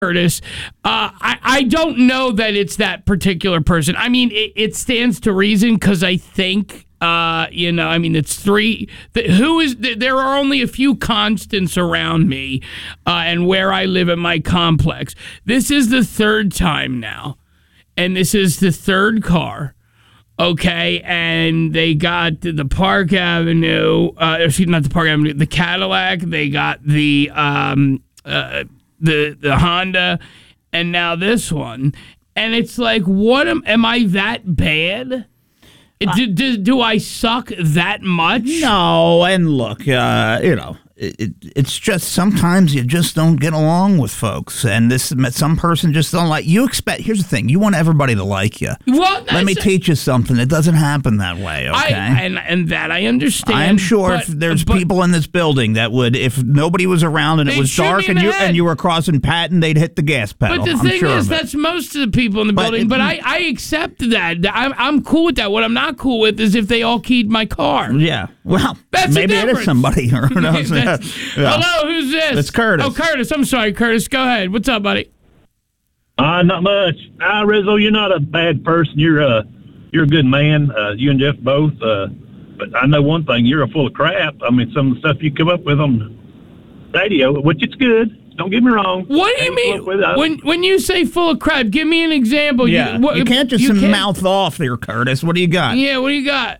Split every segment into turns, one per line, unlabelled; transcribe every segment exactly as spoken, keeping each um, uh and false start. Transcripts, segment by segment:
Curtis, uh, I, I don't know that it's that particular person. I mean, it, it stands to reason because I think, uh, you know, I mean, it's three. The, who is there are only a few constants around me uh, and where I live in my complex. This is the third time now, and this is the third car. Okay, and they got the Park Avenue, uh, excuse me, not the Park Avenue, the Cadillac. They got the um, uh, the the Honda, and now this one. And it's like, what am, am I that bad? Uh, do, do, do I suck that much?
No, and look, uh, you know, it, it, it's just sometimes you just don't get along with folks, and this some person just don't like you. Expect here's the thing: you want everybody to like you.
Well,
let me teach you something. It doesn't happen that way. Okay,
I, and and that I understand.
I am sure
but,
if there's
but,
people in this building that would, if nobody was around and it was dark and you head. and you were crossing Patton, they'd hit the gas pedal.
But the
I'm
thing
sure
is, that's most of the people in the
but
building.
It,
but I, I accept that. I'm I'm cool with that. What I'm not cool with is if they all keyed my car.
Yeah, well,
that's
maybe it is somebody. Or who knows?
yeah. Hello, who's this?
It's Curtis.
Oh, Curtis. I'm sorry, Curtis. Go ahead. What's up, buddy?
Uh, not much. Uh, Rizzo, you're not a bad person. You're a, you're a good man. Uh, you and Jeff both. Uh, but I know one thing. You're a full of crap. I mean, some of the stuff you come up with on radio, which it's good. Don't get me wrong.
What do you mean? When when you say full of crap, give me an example.
Yeah.
You, what,
you can't just
you can't,
mouth off there, Curtis. What do you got?
Yeah, what do you got?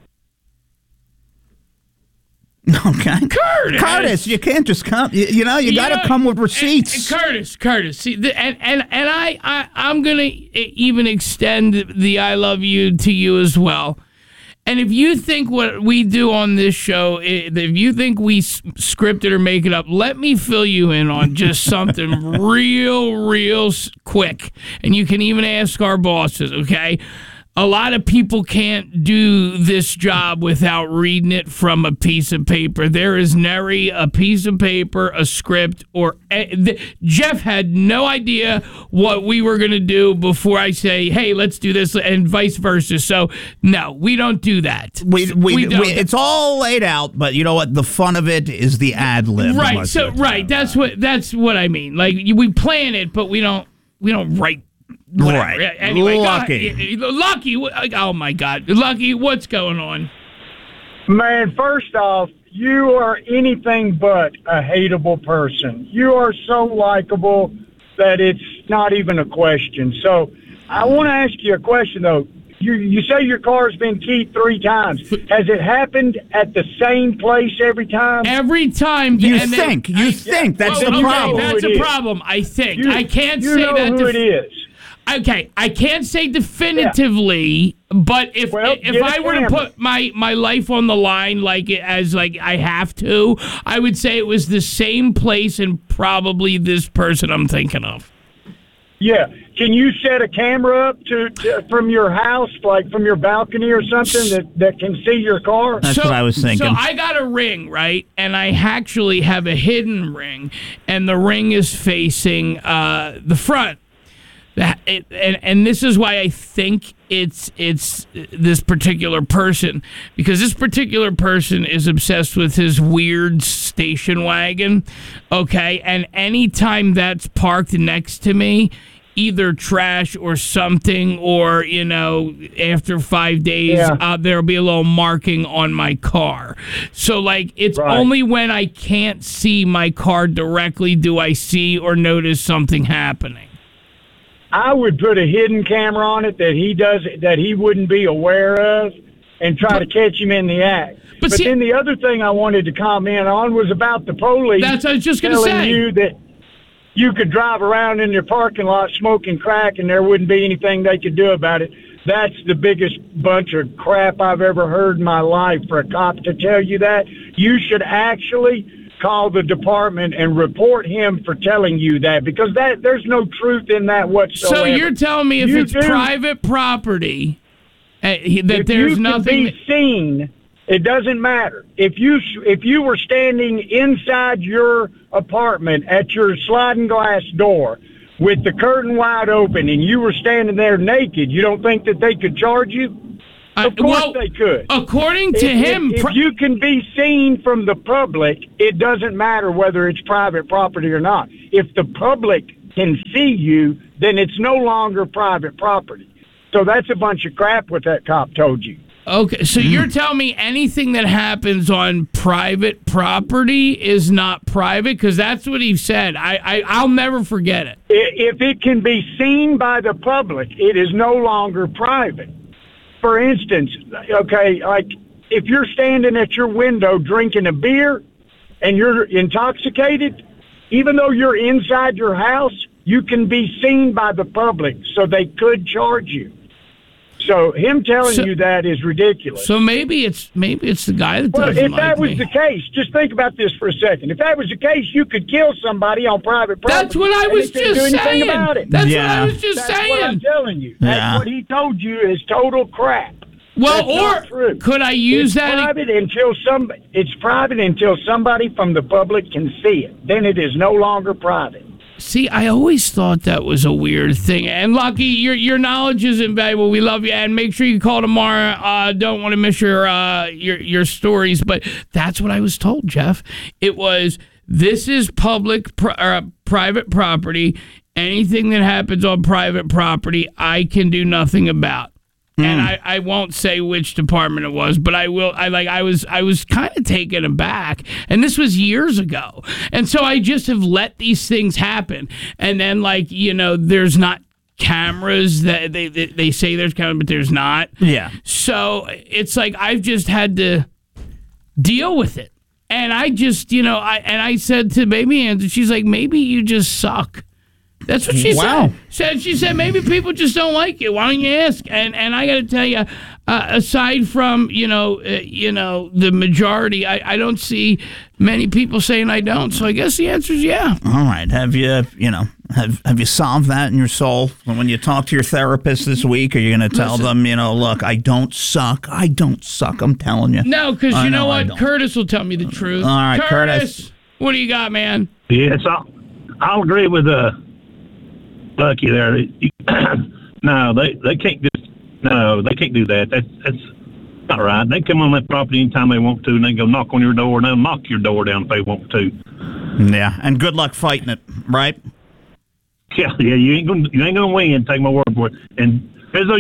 Okay,
Curtis.
Curtis, you can't just come. You, you know, you, you got to come with receipts.
And, and Curtis, Curtis, see, the, and and and I, I, I'm gonna even extend the "I love you" to you as well. And if you think what we do on this show, if you think we script it or make it up, let me fill you in on just something real, real quick. And you can even ask our bosses, okay? A lot of people can't do this job without reading it from a piece of paper. There is nary a piece of paper, a script, or a, the, Jeff had no idea what we were going to do before I say, hey, let's do this, and vice versa. So, no, we don't do that.
We, we,
we don't.
We, it's all laid out, but you know what? The fun of it is the ad lib.
Right, so, right, that's what, that's what I mean. Like, we plan it, but we don't, we don't write. Whatever.
Right.
Anyway,
Lucky.
Lucky. Oh, my God. Lucky, what's going on?
Man, first off, you are anything but a hateable person. You are so likable that it's not even a question. So I want to ask you a question, though. You, you say your car's been keyed three times. Has it happened at the same place every time?
Every time.
You
and
think.
Then,
you
I,
think. That's
oh,
the
okay,
problem.
That's a problem, I think.
You,
I can't
you
say
know
that.
who
Def-
it is.
Okay, I can't say definitively, yeah. but if
well,
if I were
camera.
to put my, my life on the line like it, as like I have to, I would say it was the same place and probably this person I'm thinking of.
Yeah. Can you set a camera up to, to from your house, like from your balcony or something that, that can see your car?
That's
so,
what I was thinking.
So I got a ring, right? And I actually have a hidden ring, and the ring is facing uh, the front. That it, and and this is why I think it's it's this particular person, because this particular person is obsessed with his weird station wagon, okay? And anytime that's parked next to me, either trash or something, or, you know, after five days, yeah. uh, there'll be a little marking on my car. So, like, it's right. only when I can't see my car directly do I see or notice something happening.
I would put a hidden camera on it that he does that he wouldn't be aware of, and try to catch him in the act. But, but see, then the other thing I wanted to comment on was about the police.
That's what I was just going to
telling
say.
You that you could drive around in your parking lot smoking crack and there wouldn't be anything they could do about it. That's the biggest bunch of crap I've ever heard in my life for a cop to tell you that. You should actually call the department and report him for telling you that, because that there's no truth in that whatsoever.
So you're telling me if
you
it's
do,
private property, uh, he, that
if
there's
you
nothing...
Can be seen, it doesn't matter. If you if you were standing inside your apartment at your sliding glass door with the curtain wide open and you were standing there naked, you don't think that they could charge you? Of course
uh, well,
they could.
According to
if,
him...
If, if you can be seen from the public, it doesn't matter whether it's private property or not. If the public can see you, then it's no longer private property. So that's a bunch of crap what that cop told you.
Okay, so mm. you're telling me anything that happens on private property is not private? Because that's what he said. I, I, I'll never forget it.
If it can be seen by the public, it is no longer private. For instance, okay, like if you're standing at your window drinking a beer and you're intoxicated, even though you're inside your house, you can be seen by the public, so they could charge you. So him telling so, you that is ridiculous.
So maybe it's maybe it's the guy that
well,
doesn't
if
like
that was
me.
the case, just think about this for a second. If that was the case, you could kill somebody on private property.
That's what I was just
do
saying.
About it.
That's
yeah.
what I was just
That's
saying.
What I'm telling you. That's
yeah.
what he told you is total crap.
Well,
That's
or could I use
it's
that?
Private until some, it's private until somebody from the public can see it. Then it is no longer private.
See, I always thought that was a weird thing. And Lucky, your your knowledge is invaluable. We love you, and make sure you call tomorrow. Uh, don't want to miss your uh, your your stories, but that's what I was told, Jeff. It was this is public pr- uh, private property. Anything that happens on private property, I can do nothing about. And I, I won't say which department it was, but I will. I like. I was. I was kind of taken aback, and this was years ago. And so I just have let these things happen. And then, like you know, there's not cameras that they they, they say there's cameras, but there's not.
Yeah.
So it's like I've just had to deal with it. And I just, you know, I and I said to Baby Hands, and she's like, maybe you just suck. That's what she
wow.
said. said. She said, maybe people just don't like you. Why don't you ask? And and I got to tell you, uh, aside from, you know, uh, you know, the majority, I, I don't see many people saying I don't. So I guess the answer is yeah.
All right. Have you, you know, have have you solved that in your soul? When you talk to your therapist this week, are you going to tell
Listen,
them, you know, look, I don't suck. I don't suck. I'm telling you.
No, because you know,
know
what? Curtis will tell me the truth.
All right,
Curtis,
Curtis.
What do you got, man?
Yes, I'll, I'll agree with uh, Lucky there. no, they they can't just no, they can't do that. That's that's not right. They come on that property anytime they want to, and they go knock on your door, and they'll knock your door down if they want to.
Yeah, and good luck fighting it, right?
Yeah, yeah, you ain't gonna you ain't gonna win. Take my word for it. And Rizzo,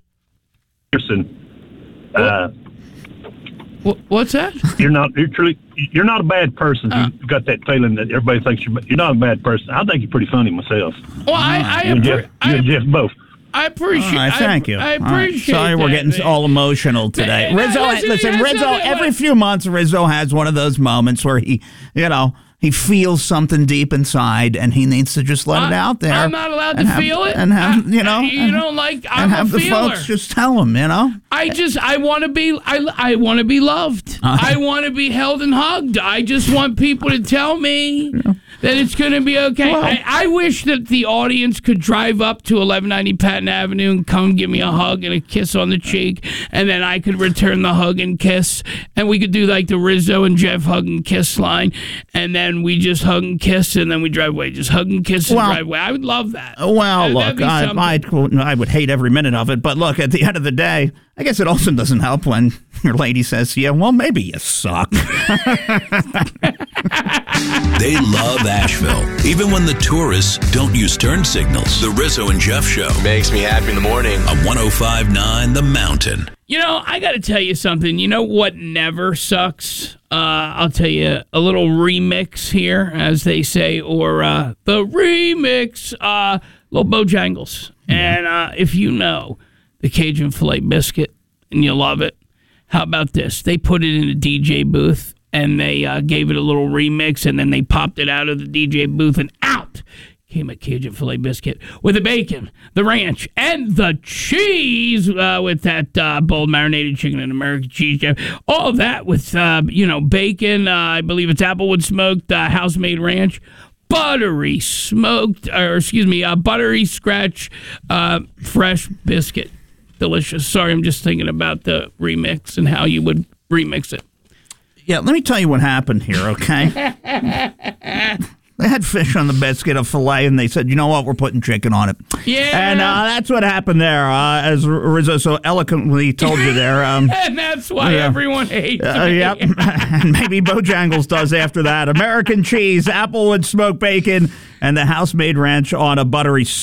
uh,
what's that?
You're not. You're truly. You're not a bad person.
Uh,
You've got that feeling that everybody thinks you're. You're not a bad person. I think you're pretty funny myself.
Well, I, I,
you and
appre-
Jeff,
I,
you and Jeff both.
I appreciate.
All right, thank
I,
you.
I
All right.
appreciate.
Sorry, we're
that,
getting
man.
all emotional today.
Man,
Rizzo,
listen,
listen,
that's
Rizzo.
something-
Every few months, Rizzo has one of those moments where he, you know, he feels something deep inside, and he needs to just let
I,
it out there.
I'm not allowed to
and have,
feel it,
and have you know,
I, you
and,
don't like. I'm
and have
a
the
feeler.
folks just tell him, you know.
I just I want to be I, I want to be loved.
Uh,
I want to be held and hugged. I just want people to tell me yeah. that it's going to be okay.
Well,
I, I wish that the audience could drive up to eleven ninety Patton Avenue and come give me a hug and a kiss on the cheek, and then I could return the hug and kiss, and we could do like the Rizzo and Jeff hug and kiss line, and then we just hug and kiss, and then we drive away. Just hug and kiss and
well,
drive away. I would love that.
Well,
That'd,
look,
that'd
I, I, I would hate every minute of it, but look, at the end of the day, I guess it also doesn't help when your lady says, yeah, well, maybe you suck.
They love Asheville, even when the tourists don't use turn signals. The Rizzo and Jeff Show.
Makes me happy in the morning.
On one oh five point nine The Mountain.
You know, I got to tell you something. You know what never sucks? Uh, I'll tell you a little remix here, as they say, or uh, the remix, uh, little Bojangles. Mm-hmm. And uh, if you know the Cajun filet biscuit and you love it, how about this? They put it in a D J booth and they uh, gave it a little remix, and then they popped it out of the D J booth, and out came a Cajun filet biscuit with the bacon, the ranch, and the cheese uh, with that uh, bold marinated chicken and American cheese. All of that with, uh, you know, bacon. Uh, I believe it's Applewood smoked, uh, house-made ranch, buttery smoked, or excuse me, uh, buttery scratch, uh, fresh biscuit. Delicious. Sorry, I'm just thinking about the remix and how you would remix it.
Yeah, let me tell you what happened here, okay? They had fish on the biscuit, a filet, and they said, you know what, we're putting chicken on it.
Yeah.
And uh, that's what happened there, uh, as Rizzo so eloquently told you there. Um,
and that's why
yeah.
everyone hates
uh,
me.
Yep. And maybe Bojangles does after that. American cheese, Applewood smoked bacon, and the house-made ranch on a buttery